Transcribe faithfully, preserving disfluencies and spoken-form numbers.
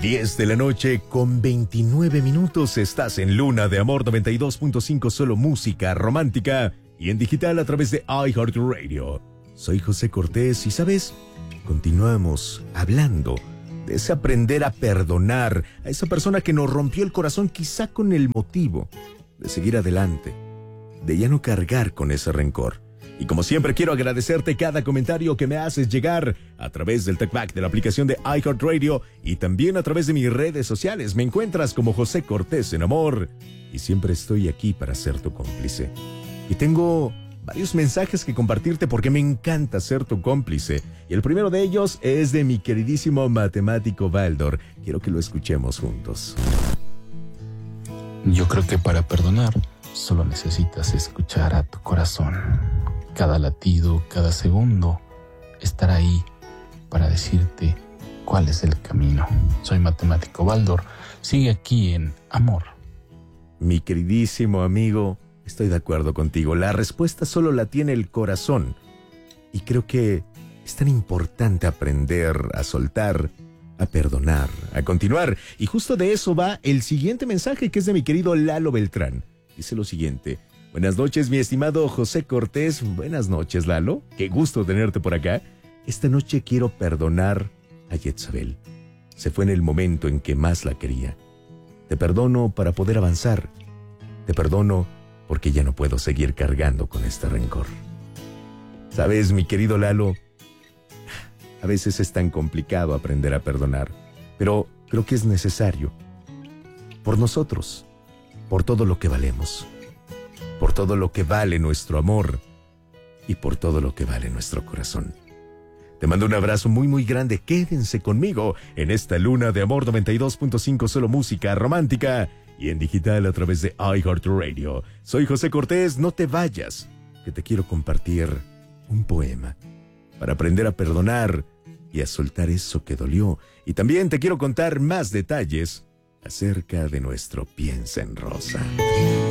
diez de la noche con veintinueve minutos. Estás en Luna de Amor noventa y dos punto cinco, solo música romántica y en digital a través de iHeartRadio. Soy José Cortés y, ¿sabes? Continuamos hablando de ese aprender a perdonar a esa persona que nos rompió el corazón, quizá con el motivo de seguir adelante, de ya no cargar con ese rencor. Y como siempre quiero agradecerte cada comentario que me haces llegar a través del TalkBack de la aplicación de iHeartRadio y también a través de mis redes sociales. Me encuentras como José Cortés en Amor y siempre estoy aquí para ser tu cómplice. Y tengo varios mensajes que compartirte porque me encanta ser tu cómplice. Y el primero de ellos es de mi queridísimo matemático Baldor. Quiero que lo escuchemos juntos. Yo creo que para perdonar solo necesitas escuchar a tu corazón. Cada latido, cada segundo, estar ahí para decirte cuál es el camino. Soy matemático Baldor. Sigue aquí en Amor. Mi queridísimo amigo, estoy de acuerdo contigo. La respuesta solo la tiene el corazón. Y creo que es tan importante aprender a soltar, a perdonar, a continuar. Y justo de eso va el siguiente mensaje, que es de mi querido Lalo Beltrán. Dice lo siguiente: buenas noches, mi estimado José Cortés. Buenas noches, Lalo. Qué gusto tenerte por acá. Esta noche quiero perdonar a Yetzabel. Se fue en el momento en que más la quería. Te perdono para poder avanzar. Te perdono porque ya no puedo seguir cargando con este rencor. Sabes, mi querido Lalo, a veces es tan complicado aprender a perdonar, pero creo que es necesario. Por nosotros, por todo lo que valemos, por todo lo que vale nuestro amor y por todo lo que vale nuestro corazón. Te mando un abrazo muy muy grande. Quédense conmigo en esta Luna de Amor noventa y dos punto cinco, solo música romántica y en digital a través de iHeartRadio. Soy José Cortés, no te vayas, que te quiero compartir un poema para aprender a perdonar y a soltar eso que dolió. Y también te quiero contar más detalles acerca de nuestro Piensa en Rosa.